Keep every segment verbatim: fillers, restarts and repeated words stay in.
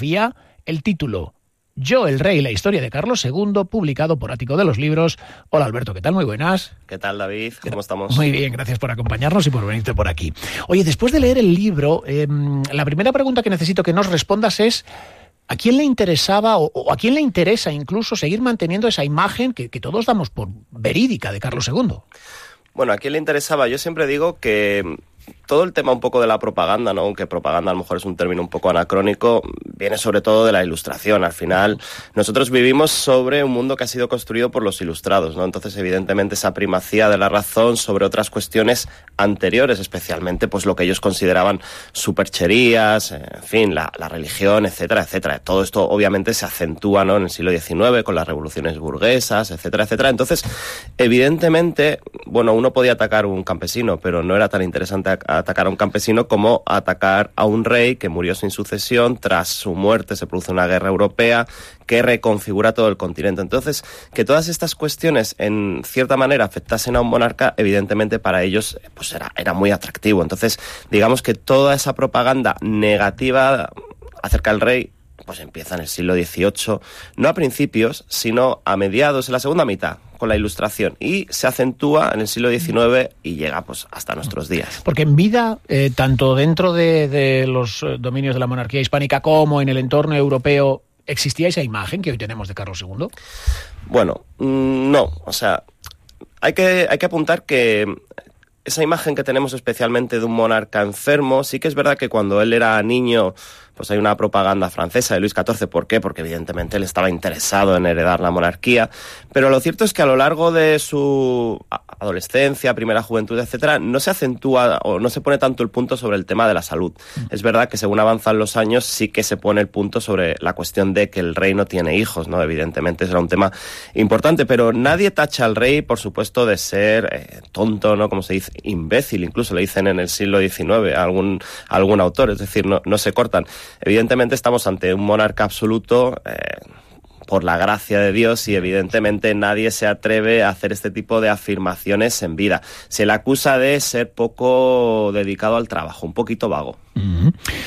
autobiografía, el título Yo, el rey, la historia de Carlos segundo, publicado por Ático de los Libros. Hola Alberto, ¿qué tal? Muy buenas. ¿Qué tal, David? ¿Cómo estamos? Muy bien, gracias por acompañarnos y por venirte por aquí. Oye, después de leer el libro, eh, la primera pregunta que necesito que nos respondas es ¿a quién le interesaba o, o a quién le interesa incluso seguir manteniendo esa imagen que, que todos damos por verídica de Carlos segundo? Bueno, ¿a quién le interesaba? Yo siempre digo que todo el tema un poco de la propaganda, ¿no? Aunque propaganda a lo mejor es un término un poco anacrónico, viene sobre todo de la ilustración. Al final, nosotros vivimos sobre un mundo que ha sido construido por los ilustrados, ¿no? Entonces, evidentemente, esa primacía de la razón sobre otras cuestiones anteriores, especialmente pues lo que ellos consideraban supercherías, en fin, la, la religión, etcétera, etcétera. Todo esto, obviamente, se acentúa, ¿no? En el siglo diecinueve, con las revoluciones burguesas, etcétera, etcétera. Entonces, evidentemente, bueno, uno podía atacar a un campesino, pero no era tan interesante a atacar a un campesino como atacar a un rey que murió sin sucesión. Tras su muerte se produce una guerra europea que reconfigura todo el continente. Entonces, que todas estas cuestiones en cierta manera afectasen a un monarca, evidentemente para ellos pues era, era muy atractivo. Entonces, digamos que toda esa propaganda negativa acerca del rey pues empieza en el siglo dieciocho, no a principios, sino a mediados, en la segunda mitad, con la Ilustración, y se acentúa en el siglo diecinueve y llega pues hasta nuestros días. Porque en vida, eh, tanto dentro de, de los dominios de la monarquía hispánica como en el entorno europeo, ¿existía esa imagen que hoy tenemos de Carlos segundo? Bueno, no, o sea, hay que, hay que apuntar que esa imagen que tenemos especialmente de un monarca enfermo, sí que es verdad que cuando él era niño pues hay una propaganda francesa de Luis catorce. ¿Por qué? Porque evidentemente él estaba interesado en heredar la monarquía, pero lo cierto es que a lo largo de su adolescencia, primera juventud, etcétera, no se acentúa o no se pone tanto el punto sobre el tema de la salud. Mm. Es verdad que según avanzan los años sí que se pone el punto sobre la cuestión de que el rey no tiene hijos, ¿no? Evidentemente será un tema importante, pero nadie tacha al rey, por supuesto, de ser eh, tonto, ¿no? Como se dice, imbécil, incluso le dicen en el siglo diecinueve a algún, a algún autor, es decir, no, no se cortan. Evidentemente estamos ante un monarca absoluto eh, por la gracia de Dios y evidentemente nadie se atreve a hacer este tipo de afirmaciones en vida. Se le acusa de ser poco dedicado al trabajo, un poquito vago. Uh-huh.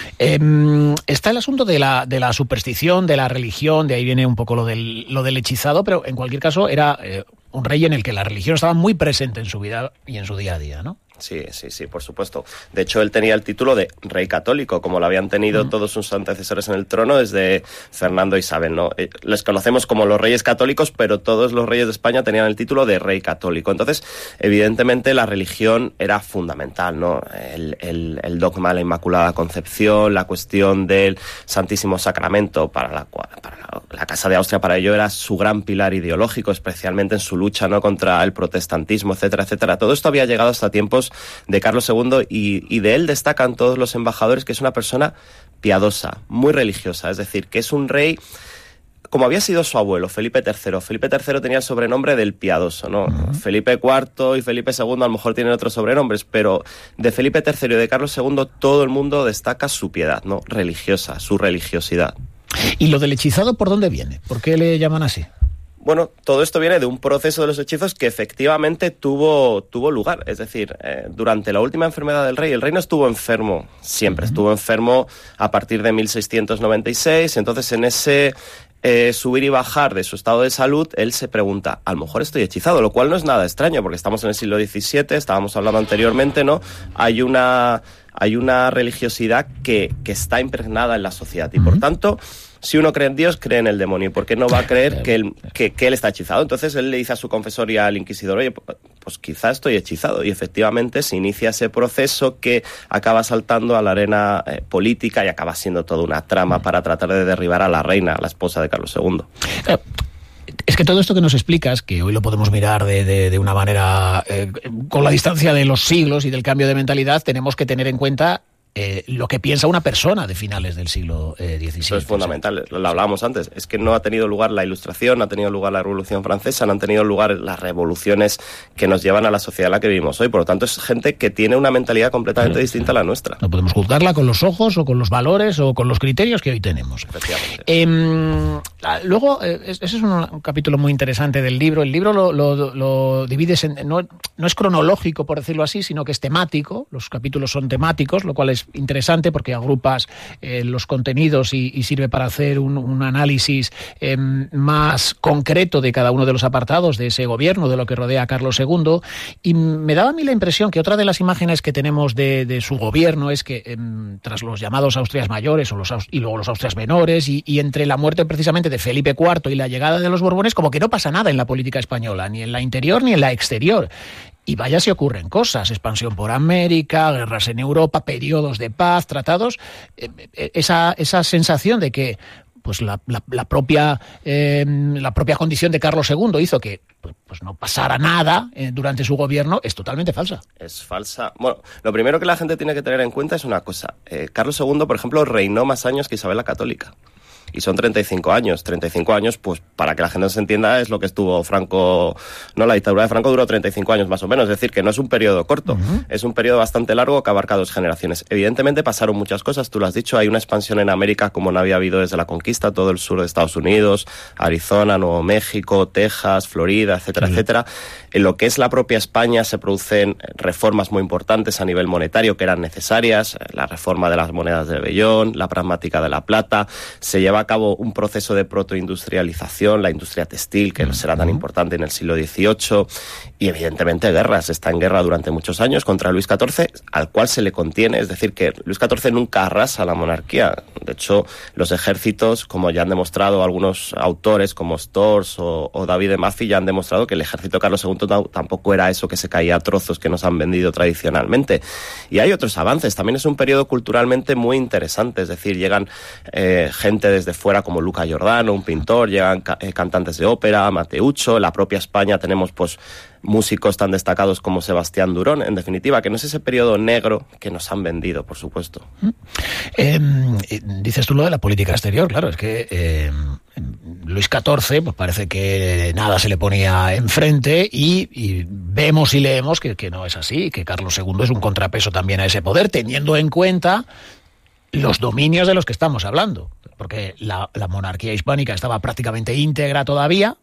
Eh, está el asunto de la, de la superstición, de la religión, de ahí viene un poco lo del, lo del hechizado, pero en cualquier caso era eh, un rey en el que la religión estaba muy presente en su vida y en su día a día, ¿no? Sí, sí, sí, por supuesto. De hecho, él tenía el título de rey católico, como lo habían tenido mm. todos sus antecesores en el trono desde Fernando e Isabel, ¿no? Eh, les conocemos como los reyes católicos, pero todos los reyes de España tenían el título de rey católico. Entonces, evidentemente, la religión era fundamental, ¿no? El, el, el dogma de la Inmaculada Concepción, la cuestión del Santísimo Sacramento, para la, para la, la Casa de Austria, para ello era su gran pilar ideológico, especialmente en su lucha, ¿no? Contra el protestantismo, etcétera, etcétera. Todo esto había llegado hasta tiempos de Carlos segundo y, y de él destacan todos los embajadores que es una persona piadosa, muy religiosa, es decir, que es un rey como había sido su abuelo, Felipe tercero. Felipe tercero tenía el sobrenombre del piadoso, ¿no? Uh-huh. Felipe cuarto y Felipe segundo a lo mejor tienen otros sobrenombres, pero de Felipe tercero y de Carlos segundo todo el mundo destaca su piedad, ¿no? Religiosa, su religiosidad. ¿Y lo del hechizado por dónde viene? ¿Por qué le llaman así? Bueno, todo esto viene de un proceso de los hechizos que efectivamente tuvo, tuvo lugar. Es decir, eh, durante la última enfermedad del rey, el rey no estuvo enfermo siempre, uh-huh. estuvo enfermo a partir de mil seiscientos noventa y seis, entonces en ese eh, subir y bajar de su estado de salud, él se pregunta, a lo mejor estoy hechizado, lo cual no es nada extraño, porque estamos en el siglo diecisiete, estábamos hablando anteriormente, ¿no? Hay una, hay una religiosidad que, que está impregnada en la sociedad y, uh-huh. por tanto, si uno cree en Dios, cree en el demonio. ¿Por qué no va a creer que él, que, que él está hechizado? Entonces él le dice a su confesor y al inquisidor, oye, pues quizá estoy hechizado. Y efectivamente se inicia ese proceso que acaba saltando a la arena eh, política y acaba siendo toda una trama para tratar de derribar a la reina, a la esposa de Carlos segundo. Eh. Es que todo esto que nos explicas, que hoy lo podemos mirar de, de, de una manera, eh, con la distancia de los siglos y del cambio de mentalidad, tenemos que tener en cuenta eh, lo que piensa una persona de finales del siglo eh, diecisiete. Eso es fundamental, ¿sí? Lo hablábamos antes, es que no ha tenido lugar la Ilustración, no ha tenido lugar la Revolución Francesa, no han tenido lugar las revoluciones que nos llevan a la sociedad en la que vivimos hoy, por lo tanto es gente que tiene una mentalidad completamente sí, distinta a la nuestra. No podemos juzgarla con los ojos o con los valores o con los criterios que hoy tenemos. Efectivamente. Eh, luego, eh, ese es un, un capítulo muy interesante del libro, el libro lo, lo, lo divides en, no, no es cronológico por decirlo así, sino que es temático, los capítulos son temáticos, lo cual es interesante porque agrupas eh, los contenidos y, y sirve para hacer un, un análisis eh, más concreto de cada uno de los apartados de ese gobierno, de lo que rodea a Carlos segundo, y me daba a mí la impresión que otra de las imágenes que tenemos de, de su gobierno es que eh, tras los llamados Austrias mayores o los, y luego los Austrias menores y, y entre la muerte precisamente de Felipe cuarto y la llegada de los Borbones, como que no pasa nada en la política española, ni en la interior ni en la exterior. Y vaya si ocurren cosas, expansión por América, guerras en Europa, periodos de paz, tratados, eh, esa, esa sensación de que pues la, la, la propia eh, la propia condición de Carlos segundo hizo que pues, pues no pasara nada eh, durante su gobierno, es totalmente falsa. Es falsa. Bueno, lo primero que la gente tiene que tener en cuenta es una cosa. Eh, Carlos segundo, por ejemplo, reinó más años que Isabel la Católica. Y son treinta y cinco años. treinta y cinco años, pues para que la gente se entienda, es lo que estuvo Franco... No, la dictadura de Franco duró treinta y cinco años más o menos. Es decir, que no es un periodo corto. Uh-huh. Es un periodo bastante largo que abarca dos generaciones. Evidentemente pasaron muchas cosas, tú lo has dicho. Hay una expansión en América como no había habido desde la conquista. Todo el sur de Estados Unidos, Arizona, Nuevo México, Texas, Florida, etcétera, uh-huh. etcétera. En lo que es la propia España se producen reformas muy importantes a nivel monetario que eran necesarias. La reforma de las monedas de vellón, la pragmática de la plata. Se lleva a cabo un proceso de protoindustrialización, la industria textil, que no será tan importante en el siglo dieciocho, y evidentemente guerras. Está en guerra durante muchos años contra Luis catorce, al cual se le contiene. Es decir, que Luis catorce nunca arrasa la monarquía. De hecho, los ejércitos, como ya han demostrado algunos autores como Storrs o, o David de Maffei, ya han demostrado que el ejército de Carlos segundo tampoco era eso que se caía a trozos que nos han vendido tradicionalmente. Y hay otros avances. También es un periodo culturalmente muy interesante. Es decir, llegan eh, gente desde fuera como Luca Giordano, un pintor, llegan ca- eh, cantantes de ópera, Mateuccio. En la propia España tenemos pues músicos tan destacados como Sebastián Durón. En definitiva, que no es ese periodo negro que nos han vendido, por supuesto. Eh, dices tú lo de la política exterior, claro, es que eh, Luis catorce, pues parece que nada se le ponía enfrente y, y vemos y leemos que, que no es así, que Carlos segundo es un contrapeso también a ese poder, teniendo en cuenta los dominios de los que estamos hablando, porque la, la monarquía hispánica estaba prácticamente íntegra todavía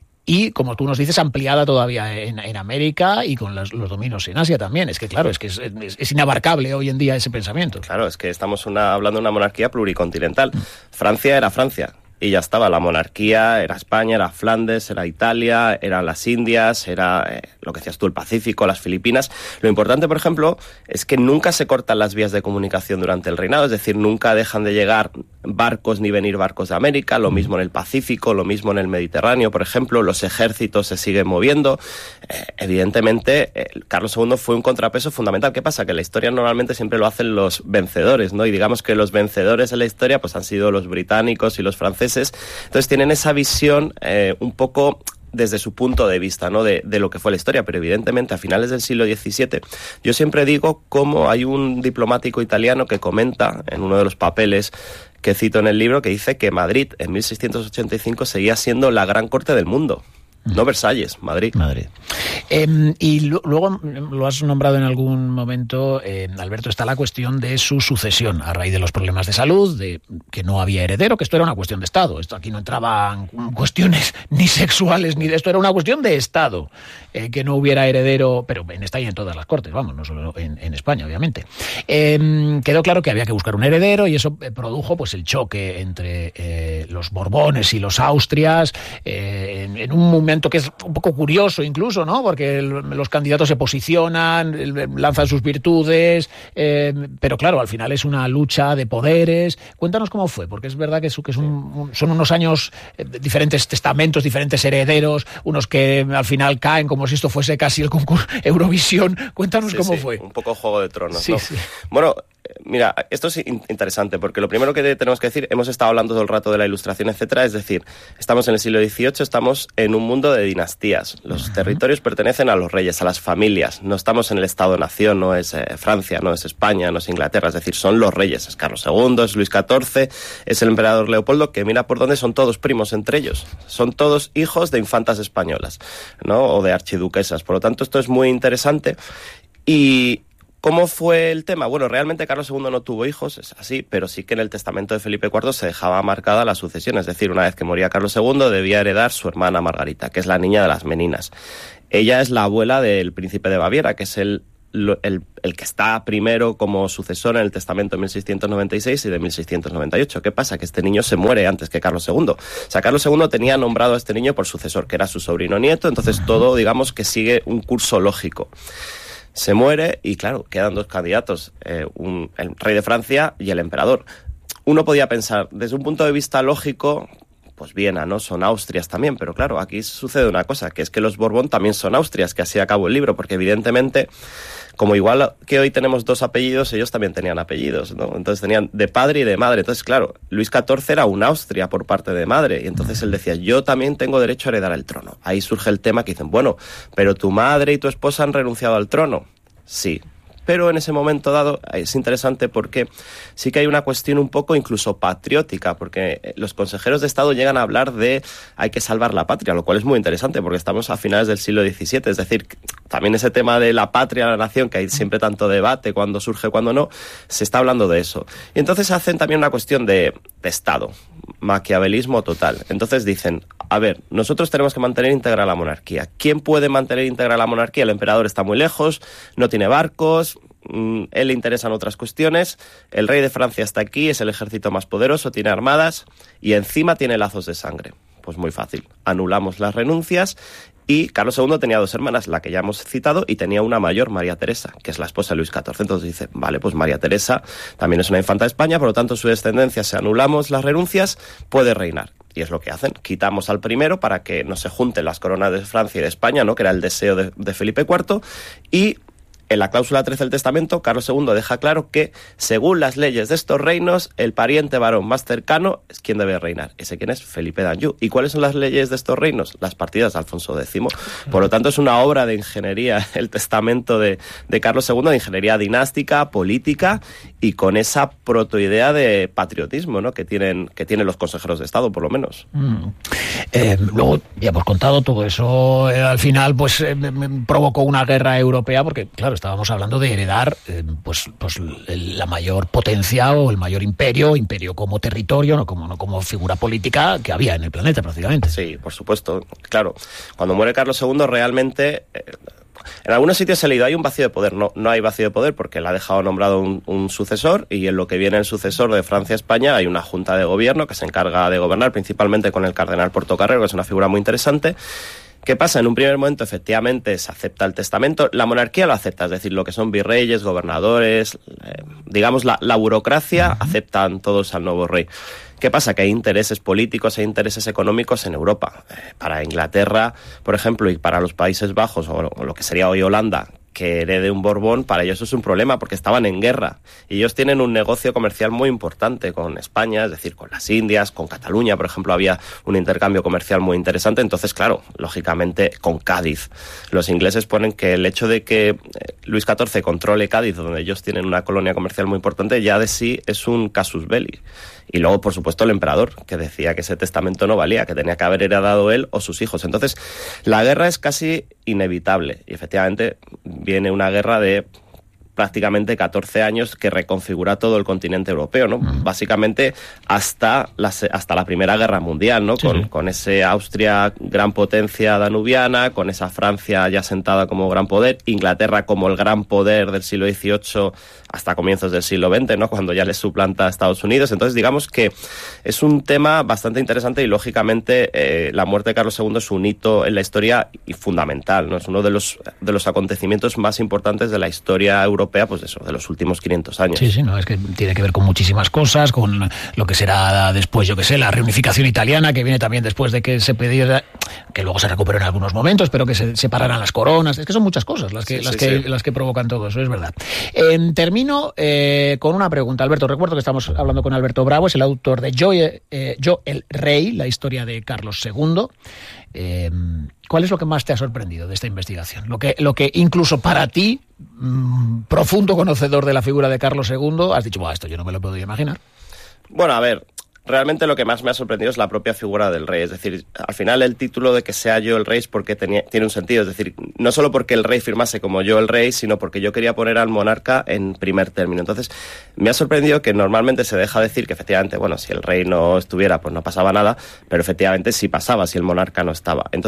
y, como tú nos dices, ampliada todavía en, en América y con los, los dominios en Asia también. Es que, claro, es que es, es, es inabarcable hoy en día ese pensamiento. Claro, es que estamos una, hablando de una monarquía pluricontinental. Francia era Francia. Y ya estaba, la monarquía, era España, era Flandes, era Italia, eran las Indias, era eh, lo que decías tú, el Pacífico, las Filipinas. Lo importante, por ejemplo, es que nunca se cortan las vías de comunicación durante el reinado, es decir, nunca dejan de llegar barcos ni venir barcos de América, lo mismo en el Pacífico, lo mismo en el Mediterráneo, por ejemplo, los ejércitos se siguen moviendo. Eh, evidentemente, eh, Carlos segundo fue un contrapeso fundamental. ¿Qué pasa? Que la historia normalmente siempre lo hacen los vencedores, ¿no? Y digamos que los vencedores en la historia pues han sido los británicos y los franceses. Entonces tienen esa visión eh, un poco desde su punto de vista, ¿no? De, de lo que fue la historia, pero evidentemente a finales del siglo diecisiete, yo siempre digo cómo hay un diplomático italiano que comenta en uno de los papeles que cito en el libro, que dice que Madrid en mil seiscientos ochenta y cinco seguía siendo la gran corte del mundo. No Versalles, Madrid. Madrid. Eh, y lo, luego lo has nombrado en algún momento, eh, Alberto, está la cuestión de su sucesión a raíz de los problemas de salud, de que no había heredero, que esto era una cuestión de Estado. Esto aquí no entraban cuestiones ni sexuales ni de esto, era una cuestión de Estado, eh, que no hubiera heredero, pero en esta y en todas las cortes, vamos, no solo en, en España, obviamente. Eh, quedó claro que había que buscar un heredero y eso produjo pues el choque entre eh, los Borbones y los Austrias eh, en, en un momento que es un poco curioso incluso, ¿no? Porque el, los candidatos se posicionan, el, lanzan sus virtudes, eh, pero claro, al final es una lucha de poderes. Cuéntanos cómo fue, porque es verdad que, es, que es un, un, son unos años, eh, diferentes testamentos, diferentes herederos, unos que al final caen como si esto fuese casi el concurso Eurovisión. Cuéntanos sí, cómo sí, fue. Un poco Juego de Tronos, sí, ¿no? Sí. Bueno, mira, esto es interesante porque lo primero que tenemos que decir, hemos estado hablando todo el rato de la Ilustración, etcétera, es decir, estamos en el siglo dieciocho, estamos en un mundo de dinastías. Los uh-huh. territorios pertenecen a los reyes, a las familias. No estamos en el Estado-nación, no es eh, Francia, no es España, no es Inglaterra, es decir, son los reyes. Es Carlos segundo, es Luis catorce, es el emperador Leopoldo, que mira por dónde son todos primos entre ellos. Son todos hijos de infantas españolas, ¿no? O de archiduquesas. Por lo tanto, esto es muy interesante. Y ¿cómo fue el tema? Bueno, realmente Carlos segundo no tuvo hijos, es así, pero sí que en el testamento de Felipe cuarto se dejaba marcada la sucesión, es decir, una vez que moría Carlos segundo debía heredar su hermana Margarita, que es la niña de las Meninas. Ella es la abuela del príncipe de Baviera, que es el lo, el, el que está primero como sucesor en el testamento de mil seiscientos noventa y seis y de mil seiscientos noventa y ocho. ¿Qué pasa? Que este niño se muere antes que Carlos segundo. O sea, Carlos segundo tenía nombrado a este niño por sucesor, que era su sobrino nieto, entonces todo, digamos, que sigue un curso lógico. Se muere y, claro, quedan dos candidatos, eh, un, el rey de Francia y el emperador. Uno podía pensar, desde un punto de vista lógico, pues Viena, ¿no? Son Austrias también, pero claro, aquí sucede una cosa, que es que los Borbón también son Austrias, que así acabó el libro, porque evidentemente, como igual que hoy tenemos dos apellidos, ellos también tenían apellidos, ¿no? Entonces tenían de padre y de madre. Entonces, claro, Luis catorce era un Austria por parte de madre, y entonces él decía, yo también tengo derecho a heredar el trono. Ahí surge el tema que dicen, bueno, pero tu madre y tu esposa han renunciado al trono. Sí. Pero en ese momento dado es interesante porque sí que hay una cuestión un poco incluso patriótica, porque los consejeros de Estado llegan a hablar de hay que salvar la patria, lo cual es muy interesante porque estamos a finales del siglo diecisiete, es decir, también ese tema de la patria, la nación, que hay siempre tanto debate, cuándo surge, cuándo no, se está hablando de eso. Y entonces hacen también una cuestión de, de Estado, maquiavelismo total. Entonces dicen, a ver, nosotros tenemos que mantener íntegra la monarquía. ¿Quién puede mantener íntegra la monarquía? El emperador está muy lejos, no tiene barcos, mmm, él le interesan otras cuestiones, el rey de Francia está aquí, es el ejército más poderoso, tiene armadas y encima tiene lazos de sangre. Pues muy fácil, anulamos las renuncias. Y Carlos segundo tenía dos hermanas, la que ya hemos citado, y tenía una mayor, María Teresa, que es la esposa de Luis catorce. Entonces dice, vale, pues María Teresa también es una infanta de España, por lo tanto su descendencia, si anulamos las renuncias, puede reinar. Y es lo que hacen, quitamos al primero para que no se junten las coronas de Francia y de España, ¿no? Que era el deseo de, de Felipe cuarto, y en la cláusula trece del testamento, Carlos segundo deja claro que, según las leyes de estos reinos, el pariente varón más cercano es quien debe reinar. ¿Ese quién es? Felipe d'Anjou. ¿Y cuáles son las leyes de estos reinos? Las partidas de Alfonso décimo. Por lo tanto, es una obra de ingeniería, el testamento de, de Carlos segundo, de ingeniería dinástica, política, y con esa protoidea de patriotismo, ¿no? que tienen, que tienen los consejeros de Estado, por lo menos. Mm. Eh, luego, ya hemos contado todo eso, eh, al final, pues eh, provocó una guerra europea, porque, claro, estábamos hablando de heredar eh, pues, pues la mayor potencia o el mayor imperio, imperio como territorio, no como, no como figura política que había en el planeta prácticamente. Sí, por supuesto. Claro, cuando muere Carlos segundo realmente... Eh, en algunos sitios he leído, hay un vacío de poder. No, no hay vacío de poder porque le ha dejado nombrado un, un sucesor, y en lo que viene el sucesor de Francia-España hay una junta de gobierno que se encarga de gobernar, principalmente con el cardenal Portocarrero, que es una figura muy interesante. ¿Qué pasa? En un primer momento, efectivamente, se acepta el testamento. La monarquía lo acepta, es decir, lo que son virreyes, gobernadores, eh, digamos, la, la burocracia, uh-huh. aceptan todos al nuevo rey. ¿Qué pasa? Que hay intereses políticos, hay intereses económicos en Europa. Eh, para Inglaterra, por ejemplo, y para los Países Bajos, o, o lo que sería hoy Holanda, que herede un Borbón, para ellos es un problema porque estaban en guerra. Y ellos tienen un negocio comercial muy importante con España, es decir, con las Indias, con Cataluña, por ejemplo, había un intercambio comercial muy interesante. Entonces, claro, lógicamente, con Cádiz. Los ingleses ponen que el hecho de que Luis catorce controle Cádiz, donde ellos tienen una colonia comercial muy importante, ya de sí es un casus belli. Y luego, por supuesto, el emperador, que decía que ese testamento no valía, que tenía que haber heredado él o sus hijos. Entonces, la guerra es casi inevitable. Y efectivamente viene una guerra de prácticamente catorce años que reconfigura todo el continente europeo, ¿no? Uh-huh. Básicamente hasta la, hasta la Primera Guerra Mundial, ¿no? Sí, con, sí. con ese Austria gran potencia danubiana, con esa Francia ya sentada como gran poder, Inglaterra como el gran poder del siglo dieciocho hasta comienzos del siglo veinte, ¿no? Cuando ya les suplanta a Estados Unidos. Entonces, digamos que es un tema bastante interesante y, lógicamente, eh, la muerte de Carlos segundo es un hito en la historia y fundamental, ¿no? Es uno de los, de los acontecimientos más importantes de la historia europea, pues eso, de los últimos quinientos años. Sí, sí, no, es que tiene que ver con muchísimas cosas, con lo que será después, yo qué sé, la reunificación italiana, que viene también después de que se pidiera, que luego se recuperó en algunos momentos, pero que se separaran las coronas. Es que son muchas cosas las que, sí, las sí, que, sí. las que provocan todo eso, es verdad. En termino eh, con una pregunta, Alberto. Recuerdo que estamos hablando con Alberto Bravo, es el autor de Yo, eh, Yo el Rey, la historia de Carlos segundo. Eh, ¿Cuál es lo que más te ha sorprendido de esta investigación? Lo que, lo que incluso para ti, mmm, profundo conocedor de la figura de Carlos segundo, has dicho, esto yo no me lo puedo imaginar. Bueno, a ver, realmente lo que más me ha sorprendido es la propia figura del rey. Es decir, al final el título de que sea yo el rey es porque tenía, tiene un sentido. Es decir, no solo porque el rey firmase como yo el rey, sino porque yo quería poner al monarca en primer término. Entonces, me ha sorprendido que normalmente se deja decir que efectivamente, bueno, si el rey no estuviera, pues no pasaba nada, pero efectivamente sí pasaba si el monarca no estaba. Entonces,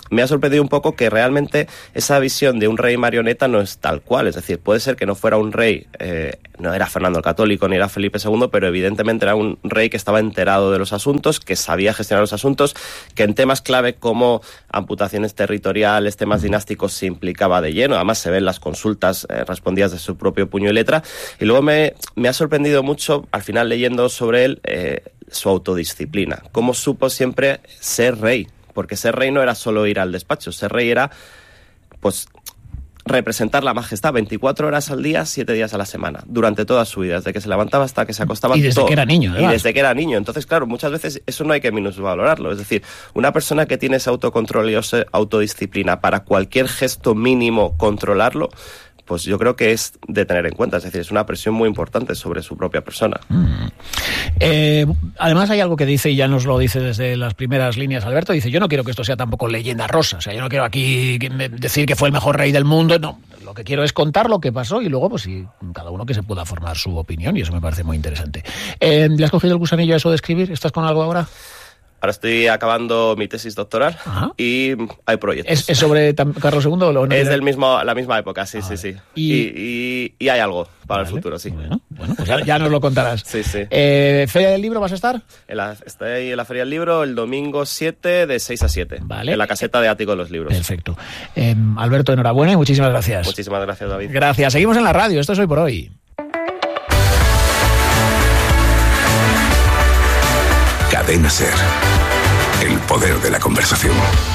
me ha sorprendido un poco que realmente esa visión de un rey marioneta no es tal cual. Es decir, puede ser que no fuera un rey, eh, no era Fernando el Católico ni era Felipe segundo, pero evidentemente era un rey que estaba enterado de los asuntos, que sabía gestionar los asuntos, que en temas clave como amputaciones territoriales, temas dinásticos se implicaba de lleno. Además se ven las consultas eh, respondidas de su propio puño y letra. Y luego me, me ha sorprendido mucho, al final leyendo sobre él, eh, su autodisciplina. Cómo supo siempre ser rey. Porque ser rey no era solo ir al despacho, ser rey era, pues, representar la majestad veinticuatro horas al día, siete días a la semana, durante toda su vida, desde que se levantaba hasta que se acostaba. Y desde todo. que era niño, además. Y desde que era niño. Entonces, claro, muchas veces eso no hay que minusvalorarlo. Es decir, una persona que tiene ese autocontrol y esa autodisciplina para cualquier gesto mínimo controlarlo, pues yo creo que es de tener en cuenta. Es decir, es una presión muy importante sobre su propia persona. Mm. Eh, además hay algo que dice, y ya nos lo dice desde las primeras líneas Alberto, dice, yo no quiero que esto sea tampoco leyenda rosa, o sea, yo no quiero aquí decir que fue el mejor rey del mundo, no, lo que quiero es contar lo que pasó y luego pues sí, cada uno que se pueda formar su opinión, y eso me parece muy interesante. Eh, ¿Le has cogido el gusanillo a eso de escribir? ¿Estás con algo ahora? Ahora estoy acabando mi tesis doctoral. Ajá. Y hay proyectos. ¿Es, es sobre Carlos segundo o no? Es del mismo, la misma época, sí, ah, sí, sí. Y, y, y, y hay algo para vale. el futuro, sí. Bueno, bueno pues ya, ya nos lo contarás. Sí, sí. Eh, ¿Feria del Libro vas a estar? En la, estoy en la Feria del Libro el domingo siete de seis a siete. Vale. En la caseta de Ático de los Libros. Perfecto. Eh, Alberto, enhorabuena y muchísimas gracias. Muchísimas gracias, David. Gracias. Seguimos en la radio. Esto es Hoy por Hoy. Cadena SER. El poder de la conversación.